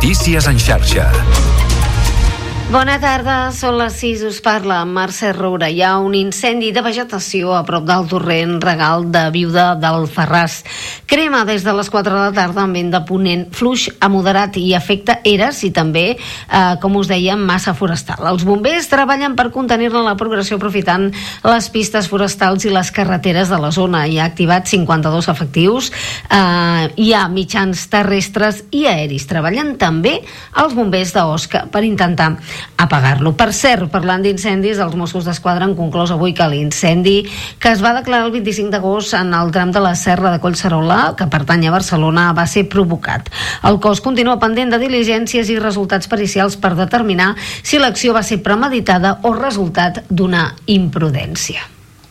Notícies en xarxa. Bona tarda, són les 6, us parla Mercè Roura. Hi ha un incendi de vegetació a prop del torrent Regal de Viuda d'Alfarràs. Crema des de les 4 de la tarda amb vent de ponent fluix a moderat i afecta eres i també, com us dèiem, massa forestal. Els bombers treballen per contenir-ne la progressió aprofitant les pistes forestals i les carreteres de la zona. Hi ha activat 52 efectius, hi ha mitjans terrestres i aeris. Treballen també els bombers d'Osca per intentar apagar-lo. Per cert, parlant d'incendis, els Mossos d'Esquadra han conclòs avui que l'incendi que es va declarar el 25 d'agost en el tram de la Serra de Collserola, que pertany a Barcelona, va ser provocat. El cos continua pendent de diligències i resultats pericials per determinar si l'acció va ser premeditada o resultat d'una imprudència.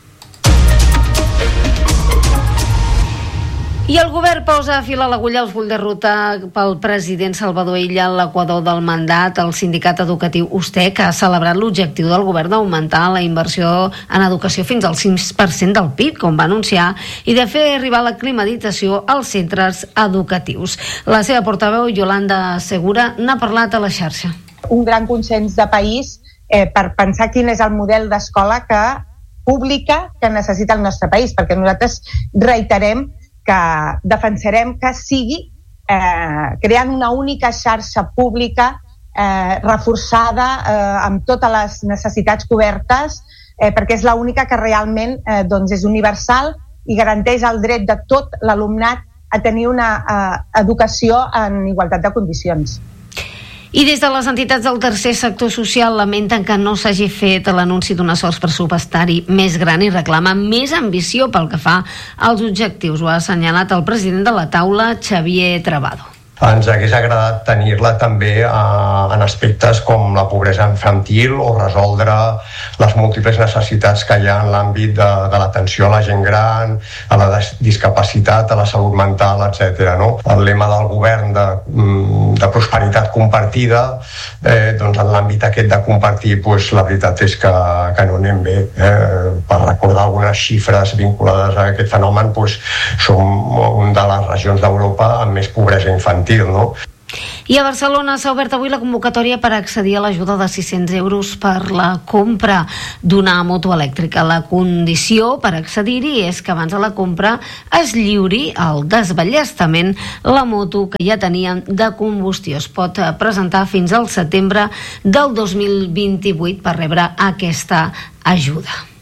I el govern posa a fil a l'agulla el full de ruta pel president Salvador Illa a l'equador del mandat. El sindicat educatiu USTEC ha celebrat l'objectiu del govern d'augmentar la inversió en educació fins al 5% del PIB, com va anunciar, i de fer arribar la climatització als centres educatius. La seva portaveu, Yolanda Segura, n'ha parlat a la xarxa. Un gran consens de país per pensar quin és el model d'escola pública que necessita el nostre país, perquè nosaltres reiterem que defensarem que sigui creant una única xarxa pública reforçada amb totes les necessitats cobertes, perquè és l'única que realment és universal i garanteix el dret de tot l'alumnat a tenir una educació en igualtat de condicions. I des de les entitats del tercer sector social lamenten que no s'hagi fet l'anunci d'un esforç pressupostari més gran i reclamen més ambició pel que fa als objectius. Ho ha assenyalat el president de la taula, Xavier Travado. Ens hagués agradat tenir-la també en aspectes com la pobresa infantil o resoldre les múltiples necessitats que hi ha en l'àmbit de l'atenció a la gent gran, a la discapacitat, a la salut mental, etc. No? El lema del govern de prosperitat compartida, doncs en l'àmbit aquest de compartir, doncs la veritat és que no anem bé. Per recordar algunes xifres vinculades a aquest fenomen, doncs som una de les regions d'Europa amb més pobresa infantil. No? I a Barcelona s'ha obert avui la convocatòria per accedir a l'ajuda de 600 euros per la compra d'una moto elèctrica. La condició per accedir-hi és que abans de la compra es lliuri al desballestament la moto que ja tenien de combustió. Es pot presentar fins al setembre del 2028 per rebre aquesta ajuda.